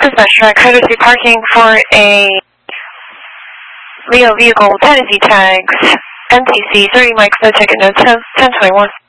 Dispatch track, courtesy parking for a Leo vehicle, Tennessee tags, MTC 30 Mike, ticket note 1021.